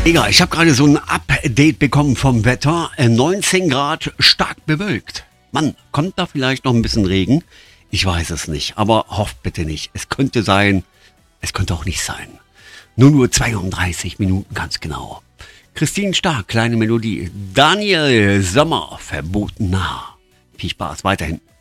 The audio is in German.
Egal, ich habe gerade so ein Update bekommen vom Wetter. 19 Grad, stark bewölkt. Mann, kommt da vielleicht noch ein bisschen Regen? Ich weiß es nicht, aber hofft bitte nicht. Es könnte sein, es könnte auch nicht sein. Nur 32 Minuten ganz genau. Christine Stark, kleine Melodie. Daniel Sommer, verboten nah. Viel Spaß weiterhin.